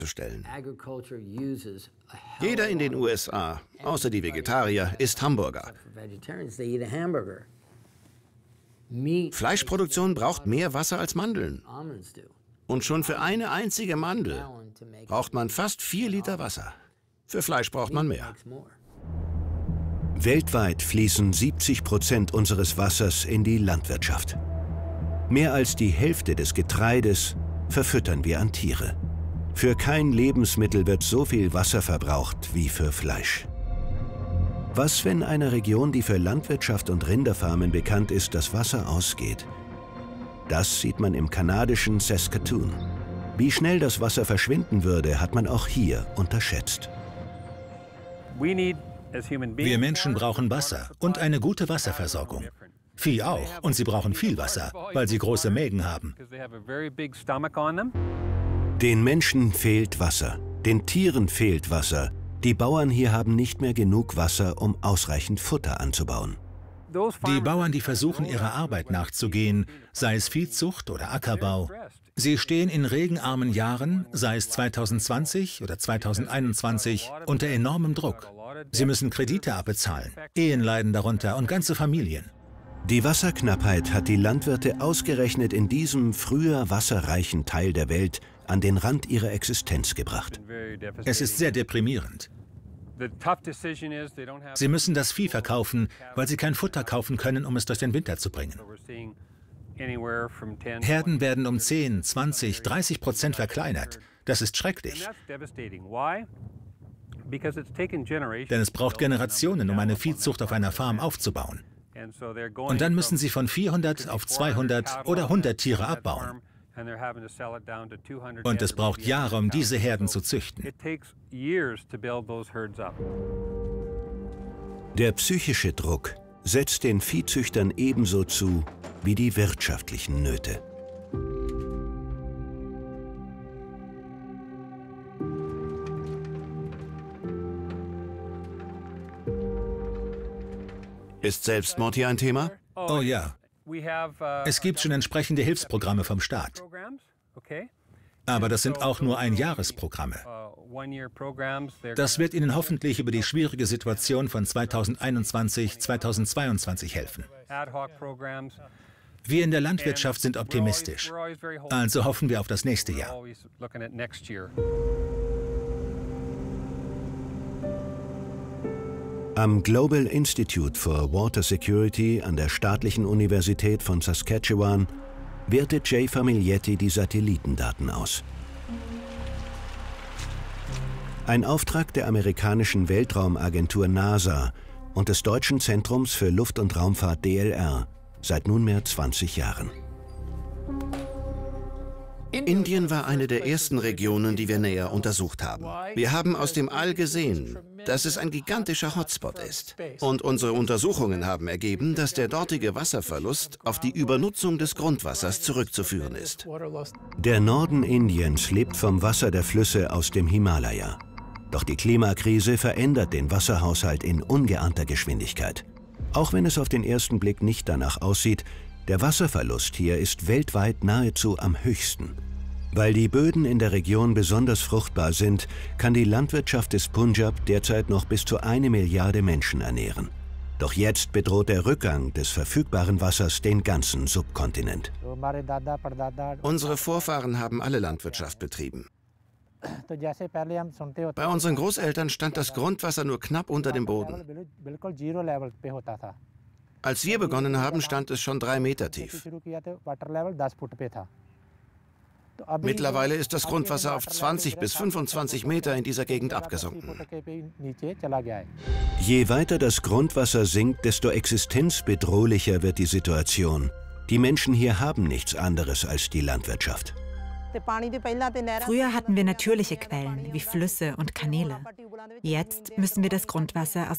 stellen. Jeder in den USA, außer die Vegetarier, isst Hamburger. Fleischproduktion braucht mehr Wasser als Mandeln. Und schon für eine einzige Mandel braucht man fast 4 Liter Wasser. Für Fleisch braucht man mehr. Weltweit fließen 70% unseres Wassers in die Landwirtschaft. Mehr als die Hälfte des Getreides verfüttern wir an Tiere. Für kein Lebensmittel wird so viel Wasser verbraucht wie für Fleisch. Was, wenn einer Region, die für Landwirtschaft und Rinderfarmen bekannt ist, das Wasser ausgeht? Das sieht man im kanadischen Saskatoon. Wie schnell das Wasser verschwinden würde, hat man auch hier unterschätzt. Wir Menschen brauchen Wasser und eine gute Wasserversorgung. Vieh auch, und sie brauchen viel Wasser, weil sie große Mägen haben. Den Menschen fehlt Wasser, den Tieren fehlt Wasser. Die Bauern hier haben nicht mehr genug Wasser, um ausreichend Futter anzubauen. Die Bauern, die versuchen, ihrer Arbeit nachzugehen, sei es Viehzucht oder Ackerbau, sie stehen in regenarmen Jahren, sei es 2020 oder 2021, unter enormem Druck. Sie müssen Kredite abbezahlen, Ehen leiden darunter und ganze Familien. Die Wasserknappheit hat die Landwirte ausgerechnet in diesem früher wasserreichen Teil der Welt an den Rand ihrer Existenz gebracht. Es ist sehr deprimierend. Sie müssen das Vieh verkaufen, weil sie kein Futter kaufen können, um es durch den Winter zu bringen. Herden werden um 10, 20, 30% verkleinert. Das ist schrecklich. Denn es braucht Generationen, um eine Viehzucht auf einer Farm aufzubauen. Und dann müssen sie von 400 auf 200 oder 100 Tiere abbauen. Und es braucht Jahre, um diese Herden zu züchten. Der psychische Druck setzt den Viehzüchtern ebenso zu wie die wirtschaftlichen Nöte. Ist Selbstmord hier ein Thema? Oh ja. Es gibt schon entsprechende Hilfsprogramme vom Staat. Aber das sind auch nur Einjahresprogramme. Das wird Ihnen hoffentlich über die schwierige Situation von 2021, 2022 helfen. Wir in der Landwirtschaft sind optimistisch. Also hoffen wir auf das nächste Jahr. Am Global Institute for Water Security an der Staatlichen Universität von Saskatchewan wertet Jay Famiglietti die Satellitendaten aus. Ein Auftrag der amerikanischen Weltraumagentur NASA und des Deutschen Zentrums für Luft- und Raumfahrt DLR seit nunmehr 20 Jahren. Indien war eine der ersten Regionen, die wir näher untersucht haben. Wir haben aus dem All gesehen, dass es ein gigantischer Hotspot ist. Und unsere Untersuchungen haben ergeben, dass der dortige Wasserverlust auf die Übernutzung des Grundwassers zurückzuführen ist. Der Norden Indiens lebt vom Wasser der Flüsse aus dem Himalaya. Doch die Klimakrise verändert den Wasserhaushalt in ungeahnter Geschwindigkeit. Auch wenn es auf den ersten Blick nicht danach aussieht, der Wasserverlust hier ist weltweit nahezu am höchsten. Weil die Böden in der Region besonders fruchtbar sind, kann die Landwirtschaft des Punjab derzeit noch bis zu 1 Milliarde Menschen ernähren. Doch jetzt bedroht der Rückgang des verfügbaren Wassers den ganzen Subkontinent. Unsere Vorfahren haben alle Landwirtschaft betrieben. Bei unseren Großeltern stand das Grundwasser nur knapp unter dem Boden. Als wir begonnen haben, stand es schon 3 Meter tief. Mittlerweile ist das Grundwasser auf 20 bis 25 Meter in dieser Gegend abgesunken. Je weiter das Grundwasser sinkt, desto existenzbedrohlicher wird die Situation. Die Menschen hier haben nichts anderes als die Landwirtschaft. Früher hatten wir natürliche Quellen wie Flüsse und Kanäle. Jetzt müssen wir das Grundwasser aus